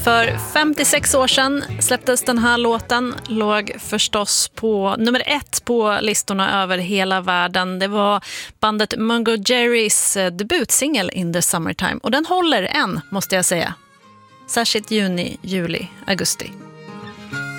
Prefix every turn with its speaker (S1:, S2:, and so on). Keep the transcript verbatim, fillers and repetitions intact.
S1: För femtiosex år sedan släpptes den här låten, låg förstås på nummer ett på listorna över hela världen. Det var bandet Mungo Jerrys debutsingel In the Summertime och den håller än, måste jag säga. Särskilt juni, juli, augusti.